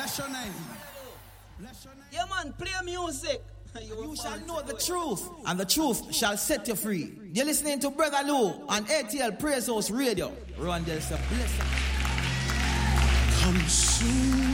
Bless your name. Yeah, man, play music. You shall know the truth, and the truth shall set you free. You're listening to Brother Lou on ATL Praise House Radio. Rondell said, bless. Come soon.